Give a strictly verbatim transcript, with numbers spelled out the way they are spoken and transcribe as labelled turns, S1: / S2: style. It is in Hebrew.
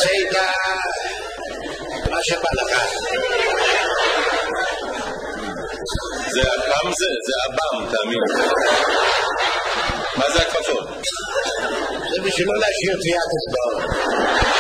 S1: תעשה איתה מה שבא לך.
S2: זה אבם זה? זה אבם, תאמין. מה זה הכפפות?
S1: זה בשביל לא להשאיר טביעת אצבעות.